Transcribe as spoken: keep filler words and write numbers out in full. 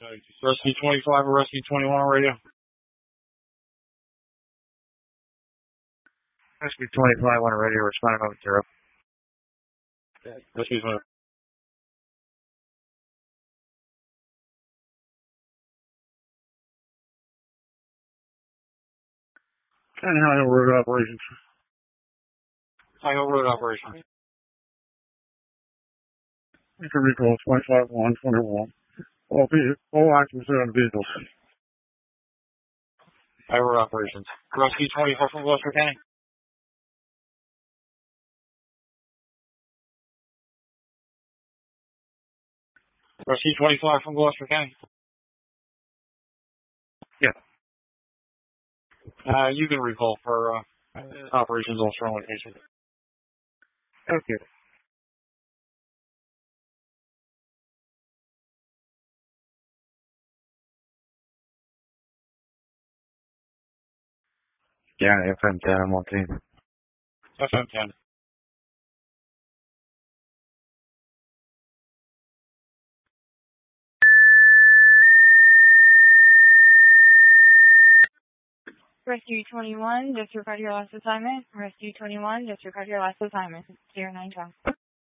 Rescue twenty-five or Rescue twenty-one on radio? Rescue twenty-five on radio, responding over zero. Rescue twenty. And High Hill Road operations. High Hill Road operations. You can recall twenty-five one twenty-one. All, all actions are on vehicles. High Road operations. Rescue twenty-four from Gloucester County. Rescue twenty-five from Gloucester County. Yeah. Uh, you can recall for uh, operations on strong location. Okay. Yeah, F M ten, I'm on team. F M ten. Rescue twenty-one, disregard your last assignment. Rescue twenty-one, disregard your last assignment. zero nine twelve.